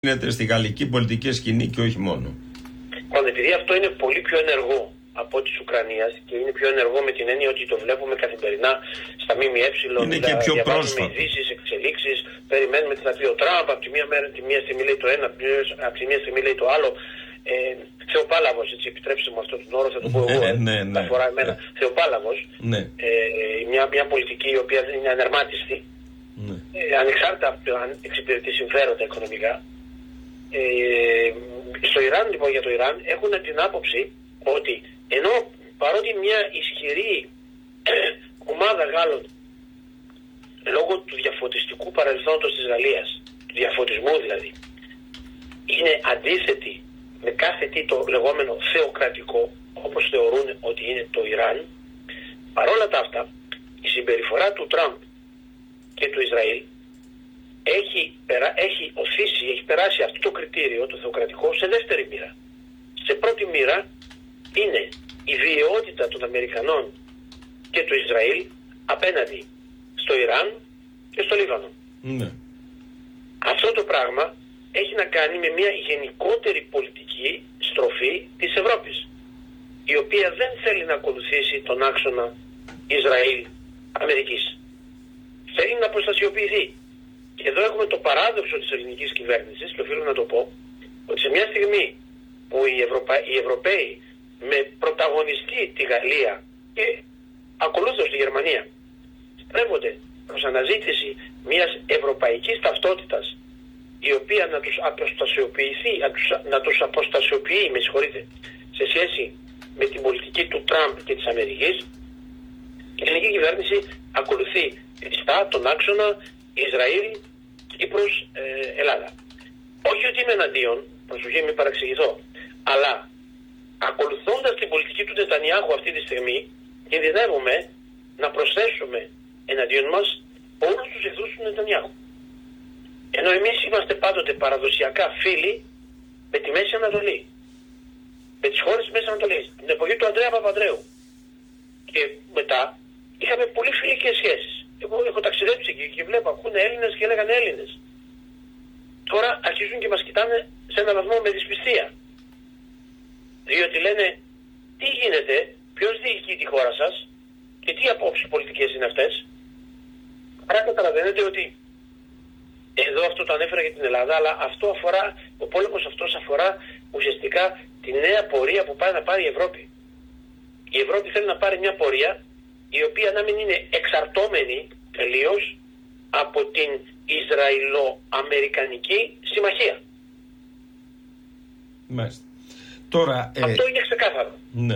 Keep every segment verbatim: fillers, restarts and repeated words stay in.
γίνεται στη γαλλική πολιτική σκηνή και όχι μόνο. Λοιπόν, επειδή αυτό είναι πολύ πιο ενεργό από της Ουκρανίας και είναι πιο ενεργό με την έννοια ότι το βλέπουμε καθημερινά στα ΜΜΕ, είναι και πιο πρόσφατο. Ειδήσεις, εξελίξεις, περιμένουμε τι θα πει ο Τραμπ, από τη μία μέρα, τη μία στιγμή λέει το ένα, από τη μία στιγμή λέει το άλλο. Ε, Θεοπάλαβος, έτσι, επιτρέψτε μου αυτό τον όρο, θα το πω εγώ, ε, ναι, ναι, αφορά εμένα. ναι. Θεοπάλαβος, ναι. ε, μια, μια πολιτική η οποία δεν είναι ανερμάτιστη, ναι. ε, ανεξάρτητα από το αν εξυπηρετεί συμφέροντα οικονομικά. Ε, στο Ιράν, λοιπόν, για το Ιράν έχουν την άποψη ότι ενώ παρότι μια ισχυρή ομάδα Γάλλων λόγω του διαφωτιστικού παρελθόντος της Γαλλίας, του διαφωτισμού δηλαδή, είναι αντίθετη με κάθε τι το λεγόμενο θεοκρατικό, όπως θεωρούν ότι είναι το Ιράν, παρόλα τα αυτά η συμπεριφορά του Τραμπ και του Ισραήλ έχει, έχει οθήσει, έχει περάσει αυτό το κριτήριο, το θεοκρατικό, σε δεύτερη μοίρα. Σε πρώτη μοίρα είναι η βιαιότητα των Αμερικανών και του Ισραήλ απέναντι στο Ιράν και στο Λίβανο. Ναι. Αυτό το πράγμα έχει να κάνει με μια γενικότερη πολιτική στροφή της Ευρώπης, η οποία δεν θέλει να ακολουθήσει τον άξονα Ισραήλ-Αμερικής. Θέλει να προστασιοποιηθεί. Και εδώ έχουμε το παράδοξο της ελληνικής κυβέρνησης, και οφείλω να το πω, ότι σε μια στιγμή που οι, Ευρωπα... οι Ευρωπαίοι με πρωταγωνιστή τη Γαλλία και ακολούθως τη Γερμανία στρέφονται προς αναζήτηση μιας ευρωπαϊκής ταυτότητας, η οποία να τους αποστασιοποιηθεί, να τους, να τους αποστασιοποιεί, με συγχωρείτε, σε σχέση με την πολιτική του Τραμπ και της Αμερικής, η ελληνική κυβέρνηση ακολουθεί πιστά τον άξονα Ισραήλ, Κύπρος, ε, Ελλάδα. Όχι ότι είμαι εναντίον, προσοχή μην παραξηγηθώ, αλλά ακολουθώντας την πολιτική του Νετανιάχου αυτή τη στιγμή, κινδυνεύουμε να προσθέσουμε εναντίον μας όλους τους εχθρούς του Νετανιάχου. Ενώ εμείς είμαστε πάντοτε παραδοσιακά φίλοι με τη Μέση Ανατολή, με τις χώρες της Μέσης Ανατολής, την εποχή του Ανδρέα Παπανδρέου. Και μετά είχαμε πολύ φιλικές σχέσεις. Εγώ έχω ταξιδέψει εκεί και βλέπω, ακούνε Έλληνες και έλεγαν Έλληνες. Τώρα αρχίζουν και μας κοιτάνε σε έναν βαθμό με δυσπιστία. Διότι λένε, τι γίνεται, ποιος διοικεί τη χώρα σας και τι απόψεις πολιτικές είναι αυτές. Άρα καταλαβαίνετε ότι εδώ αυτό το ανέφερα για την Ελλάδα, αλλά αυτό αφορά, ο πόλεμος αυτός αφορά ουσιαστικά τη νέα πορεία που πάει να πάρει η Ευρώπη. Η Ευρώπη θέλει να πάρει μια πορεία η οποία να μην είναι εξαρτώμενη τελείως από την Ισραηλο-Αμερικανική συμμαχία. Μάλιστα. Τώρα, αυτό ε... είναι ξεκάθαρο. Ναι.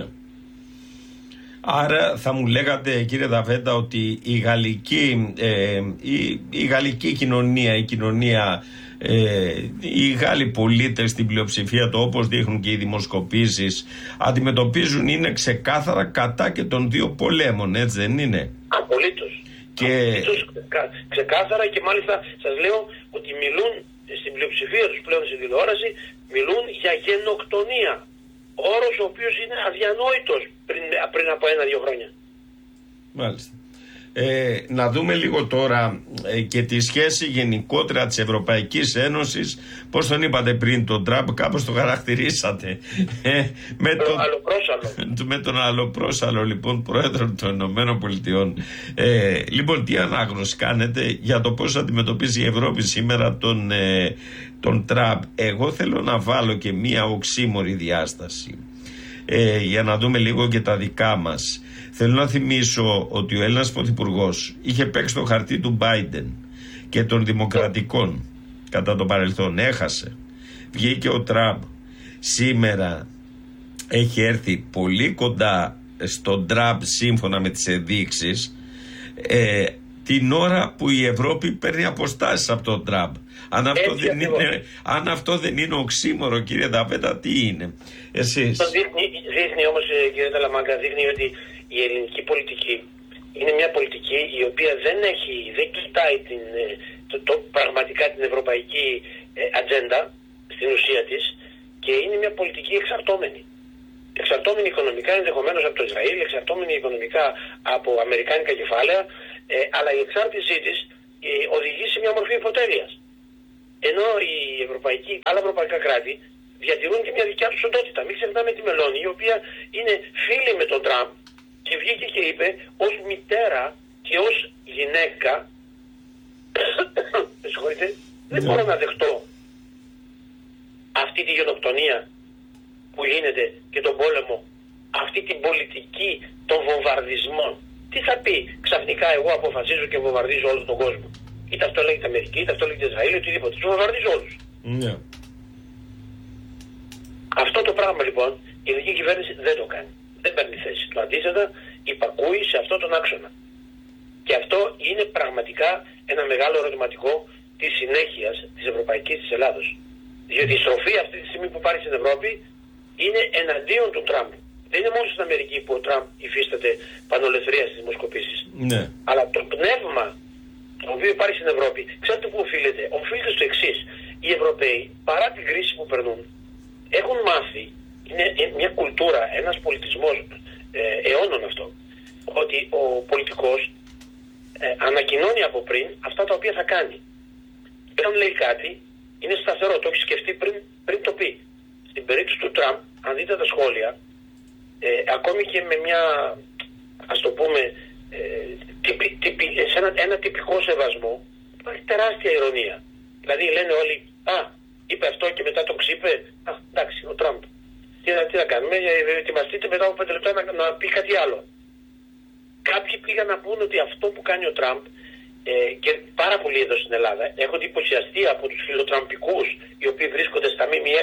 Άρα θα μου λέγατε, κύριε Δαβέντα, ότι η γαλλική, ε, η, η γαλλική κοινωνία, η κοινωνία, ε, οι Γάλλοι πολίτες στην πλειοψηφία το όπως δείχνουν και οι δημοσκοπήσεις, αντιμετωπίζουν, είναι ξεκάθαρα κατά και των δύο πολέμων, έτσι δεν είναι? Απολύτως. Και... Απολύτως ξεκάθαρα, και μάλιστα σας λέω ότι μιλούν στην πλειοψηφία τους πλέον στην τηλεόραση, μιλούν για γενοκτονία. Όρος ο οποίος είναι αδιανόητος πριν, πριν από ένα-δύο χρόνια. Μάλιστα. Ε, να δούμε λίγο τώρα ε, και τη σχέση γενικότερα της Ευρωπαϊκής Ένωσης. Πώς τον είπατε πριν τον Τραμπ, κάπως το χαρακτηρίσατε. Ε, με, το τον, αλλοπρόσαλο. με τον αλλοπρόσαλο λοιπόν πρόεδρο των Ηνωμένων Πολιτειών. Ε, λοιπόν, τι ανάγνωση κάνετε για το πώς αντιμετωπίζει η Ευρώπη σήμερα τον, ε, τον Τραμπ? Εγώ θέλω να βάλω και μία οξύμορη διάσταση, ε, για να δούμε λίγο και τα δικά μας. Θέλω να θυμίσω ότι ο Έλληνας Πρωθυπουργός είχε παίξει το χαρτί του Biden και των Δημοκρατικών κατά το παρελθόν. Έχασε. Βγήκε ο Τραμπ. Σήμερα έχει έρθει πολύ κοντά στον Τραμπ σύμφωνα με τις ενδείξεις, ε, την ώρα που η Ευρώπη παίρνει αποστάσεις από τον Τραμπ. Αν αυτό, δεν είναι, αν αυτό δεν είναι οξύμορο, κύριε Δαβέντα, τι είναι? Εσείς. Δείχνει, δείχνει όμως, κύριε Ταλαμάγκα, δείχνει ότι η ελληνική πολιτική είναι μια πολιτική η οποία δεν έχει, δεν κοιτάει την, το, το, πραγματικά την ευρωπαϊκή ε, ατζέντα στην ουσία της, και είναι μια πολιτική εξαρτώμενη. Εξαρτώμενη οικονομικά ενδεχομένως από το Ισραήλ, εξαρτώμενη οικονομικά από αμερικάνικα κεφάλαια, ε, αλλά η εξάρτησή της ε, οδηγεί σε μια μορφή υποτέλειας. Ενώ οι ευρωπαϊκοί, άλλα ευρωπαϊκά κράτη διατηρούν και μια δικιά τους οντότητα. Μην ξεχνάμε τη Μελώνη, η οποία είναι φίλη με τον Τραμπ και βγήκε και είπε ως μητέρα και ως γυναίκα με συγχωρείτε, δεν μπορώ να δεχτώ αυτή τη γενοκτονία που γίνεται και τον πόλεμο, αυτή την πολιτική των βομβαρδισμών. Τι θα πει ξαφνικά εγώ αποφασίζω και βομβαρδίζω όλο τον κόσμο? Είτε αυτό λέγεται Αμερική, είτε αυτό λέγεται Ισραήλ, οτιδήποτε. Τους βομβαρδίζω όλους. Yeah. Αυτό το πράγμα λοιπόν η ελληνική κυβέρνηση δεν το κάνει. Δεν παίρνει θέση. Το αντίθετα υπακούει σε αυτό τον άξονα. Και αυτό είναι πραγματικά ένα μεγάλο ερωτηματικό της συνέχειας της ευρωπαϊκής της Ελλάδος. Διότι η στροφή αυτή τη στιγμή που υπάρχει στην Ευρώπη είναι εναντίον του Τραμπ. Δεν είναι μόνο στην Αμερική που ο Τραμπ υφίσταται πανολευθερία στις δημοσκοπήσεις. Ναι. Αλλά το πνεύμα το οποίο υπάρχει στην Ευρώπη, ξέρετε πού οφείλεται? Οφείλεται στο εξής. Οι Ευρωπαίοι, παρά την κρίση που περνούν, έχουν μάθει, είναι μια κουλτούρα, ένας πολιτισμός ε, αιώνων αυτό, ότι ο πολιτικός ε, ανακοινώνει από πριν αυτά τα οποία θα κάνει. Και αν λέει κάτι, είναι σταθερό, το έχει σκεφτεί πριν, πριν το πει. Στην περίπτωση του Τραμπ, αν δείτε τα σχόλια, ε, ακόμη και με μια, ας το πούμε, ε, τυπι, τυπι, σε ένα, ένα τυπικό σεβασμό, υπάρχει τεράστια ηρωνία. Δηλαδή λένε όλοι, α, είπε αυτό και μετά το ξύπε, α, εντάξει, ο Τραμπ. Τι, τι να κάνουμε, ετοιμαστείτε μετά από πέντε λεπτά να, να πει κάτι άλλο. Κάποιοι πήγαν να πούν ότι αυτό που κάνει ο Τραμπ, ε, και πάρα πολλοί εδώ στην Ελλάδα, έχω εντυπωσιαστεί από τους φιλοτραμπικούς, οι οποίοι βρίσκονται στα ΜΜΕ,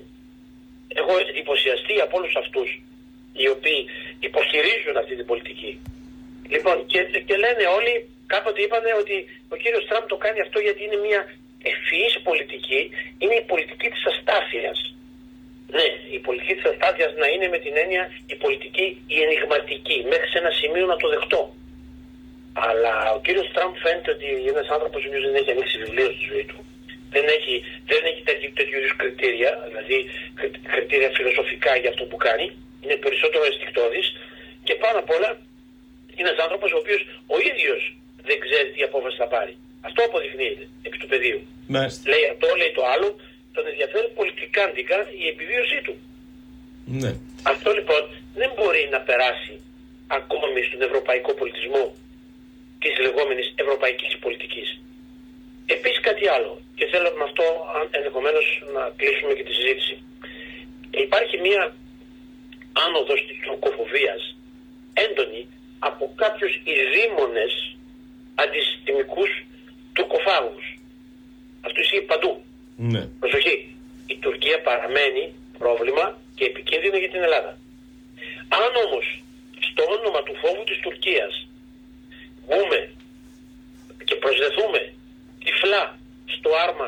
έχω εντυπωσιαστεί από όλους αυτούς, οι οποίοι υποστηρίζουν αυτή την πολιτική. Λοιπόν, και, και λένε όλοι, κάποτε είπανε ότι ο κύριος Τραμπ το κάνει αυτό γιατί είναι μια ευφυής πολιτική, είναι η πολιτική της αστάθειας. Ναι, η πολιτική της αστάθειας να είναι με την έννοια η πολιτική η ενιγματική, μέχρι σε ένα σημείο να το δεχτώ. Αλλά ο κύριος Τραμπ φαίνεται ότι είναι ένας άνθρωπος ο οποίος δεν έχει ανοίξει βιβλίο στη ζωή του. Δεν έχει, δεν έχει τέτοιου, τέτοιου είδους κριτήρια, δηλαδή κριτήρια φιλοσοφικά για αυτό που κάνει. Είναι περισσότερο αισθηκτώδης και πάνω απ' όλα είναι ένας άνθρωπος ο οποίος ο ίδιος δεν ξέρει τι απόφαση θα πάρει. Αυτό αποδεικνύεται επί του πεδίου. Μάλιστα. Λέει αυτό, λέει το άλλο, τον ενδιαφέρει πολιτικάντικα η επιβίωσή του. Ναι. Αυτό λοιπόν δεν μπορεί να περάσει ακόμη στον ευρωπαϊκό πολιτισμό της λεγόμενης ευρωπαϊκής πολιτικής. Επίσης κάτι άλλο, και θέλω με αυτό ενδεχομένως να κλείσουμε και τη συζήτηση. Υπάρχει μία άνοδος της τουρκοφοβίας έντονη από κάποιους ειδήμονες αντισυστημικούς τουρκοφάγους. Αυτό ισχύει παντού. Ναι. Προσοχή, η Τουρκία παραμένει πρόβλημα και επικίνδυνο για την Ελλάδα. Αν όμως στο όνομα του φόβου της Τουρκίας μπούμε και προσδεθούμε τυφλά στο άρμα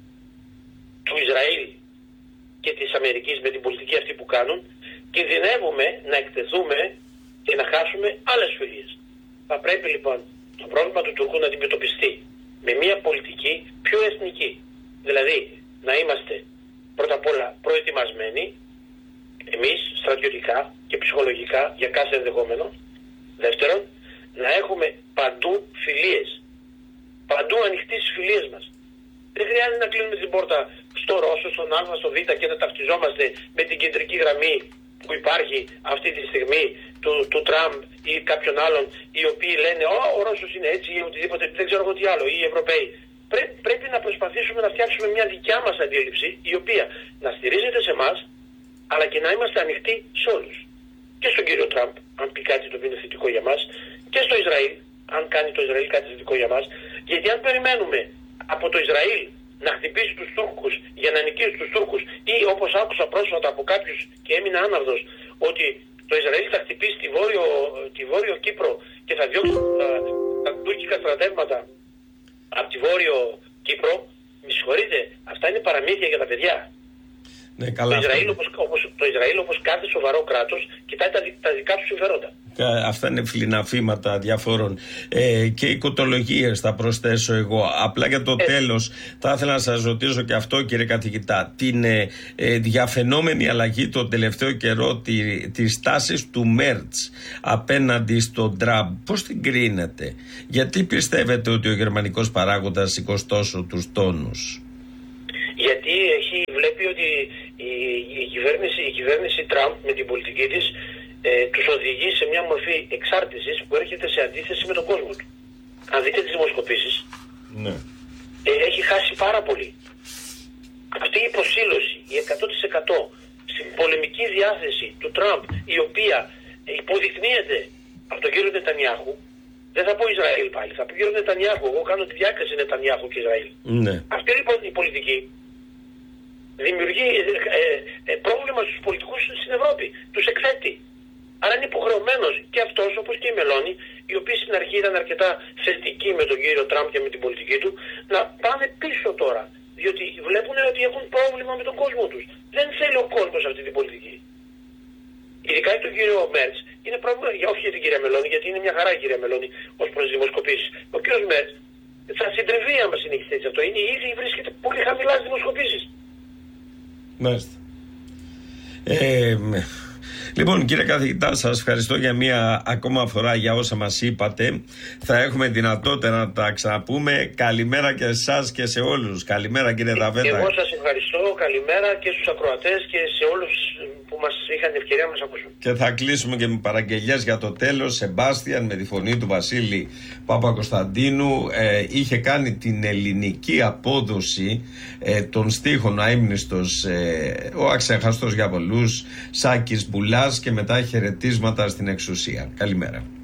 του Ισραήλ και της Αμερικής με την πολιτική αυτή που κάνουν, κινδυνεύουμε να εκτεθούμε και να χάσουμε άλλες φιλίες. Θα πρέπει λοιπόν το πρόβλημα του Τουρκού να αντιμετωπιστεί με μια πολιτική πιο εθνική. Δηλαδή να είμαστε πρώτα απ' όλα προετοιμασμένοι εμείς στρατιωτικά και ψυχολογικά για κάθε ενδεχόμενο. Δεύτερον, να έχουμε παντού φιλίες. Παντού ανοιχτεί στις φιλίες μας. Δεν χρειάζεται να κλείνουμε την πόρτα στο Ρώσο, στον Α, στο Β και να ταυτιζόμαστε με την κεντρική γραμμή που υπάρχει αυτή τη στιγμή του, του Τραμπ ή κάποιον άλλον, οι οποίοι λένε «Ω, ο Ρώσος είναι έτσι» ή οτιδήποτε, δεν ξέρω εγώ τι άλλο, ή οι Ευρωπαίοι. Πρέ, πρέπει να προσπαθήσουμε να φτιάξουμε μια δικιά μας αντίληψη, η οποία να στηρίζεται σε εμάς, αλλά και να είμαστε ανοιχτοί σε όλους. Και στον κύριο Τραμπ, αν πει κάτι το οποίο είναι θετικό για μας, και στο Ισραήλ, αν κάνει το Ισραήλ κάτι θετικό για μας, γιατί αν περιμένουμε από το Ισραήλ να χτυπήσει τους Τούρκους για να νικήσει τους Τούρκους, ή όπως άκουσα πρόσφατα από κάποιους και έμεινα άναυδος, ότι το Ισραήλ θα χτυπήσει τη Βόρειο, τη Βόρειο Κύπρο και θα διώξει τα, τα τουρκικά στρατεύματα από τη Βόρειο Κύπρο, με συγχωρείτε, αυτά είναι παραμύθια για τα παιδιά. Ναι, καλά, το, Ισραήλ, όπως, όπως, το Ισραήλ όπως κάθε σοβαρό κράτος κοιτάει τα, τα δικά του συμφέροντα. Αυτά είναι φλιναφήματα διαφόρων ε, και οικοτολογίες θα προσθέσω εγώ. Απλά για το ε. τέλος θα ήθελα να σας ρωτήσω και αυτό, κύριε καθηγητά, την ε, ε, διαφαινόμενη αλλαγή τον τελευταίο καιρό τη, της τάσης του Μέρτς απέναντι στον Τραμπ, πώς την κρίνετε? Γιατί πιστεύετε ότι ο γερμανικός παράγοντας σηκώσει τόσο τους τόνους? βλέπει ότι η, η, κυβέρνηση, η κυβέρνηση Τραμπ με την πολιτική της ε, τους οδηγεί σε μια μορφή εξάρτησης που έρχεται σε αντίθεση με τον κόσμο του. Αν δείτε τις δημοσκοπήσεις, ναι. ε, έχει χάσει πάρα πολύ. Αυτή η προσήλωση, η εκατό τοις εκατό στην πολεμική διάθεση του Τραμπ, η οποία υποδεικνύεται από τον κύριο Νετανιάχου, δεν θα πω Ισραήλ πάλι, θα πω κύριο Νετανιάχου, εγώ κάνω τη διάκριση Νετανιάχου και Ισραήλ. Ναι. Αυτή λοιπόν η πολιτική δημιουργεί ε, ε, πρόβλημα στους πολιτικούς στην Ευρώπη, τους εκθέτει. Άρα είναι υποχρεωμένος και αυτός όπως και η Μελώνη, οι οποίοι στην αρχή ήταν αρκετά θετικοί με τον κύριο Τραμπ και με την πολιτική του, να πάνε πίσω τώρα. Διότι βλέπουν ότι έχουν πρόβλημα με τον κόσμο τους. Δεν θέλει ο κόσμος αυτή την πολιτική. Ειδικά για τον κύριο Μέρτς είναι πρόβλημα, για, όχι για την κυρία Μελώνη, γιατί είναι μια χαρά η κυρία Μελώνη ως προς τις δημοσκοπήσεις. Ο κύριος Μέρτς θα συντριβεί άμα συνεχίσει έτσι αυτό. Είναι ήδη βρίσκεται πολύ χαμηλά στις δημοσκοπήσεις. Μάλιστα. Ε, Λοιπόν, κύριε καθηγητά, σας ευχαριστώ για μία ακόμα φορά για όσα μας είπατε. Θα έχουμε δυνατότητα να τα ξαναπούμε. Καλημέρα και σε εσάς και σε όλους. Καλημέρα, κύριε Δαβέτα. Εγώ σας ευχαριστώ. Καλημέρα και στους ακροατές και σε όλους που μας είχαν την ευκαιρία να μας ακούσουν. Και θα κλείσουμε και με παραγγελιές για το τέλος. Σεμπάστιαν με τη φωνή του Βασίλη Παπακοσταντίνου ε, είχε κάνει την ελληνική απόδοση ε, των στίχων αείμνηστος ε, ο αξέχαστος για πολλούς Σάκης Μπουλάς και μετά χαιρετίσματα στην εξουσία. Καλημέρα.